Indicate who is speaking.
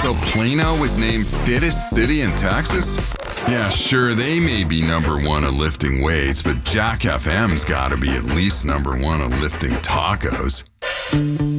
Speaker 1: So Plano was named fittest city in Texas? Yeah, sure, they may be number one at lifting weights, but Jack FM's gotta be at least number one at lifting tacos.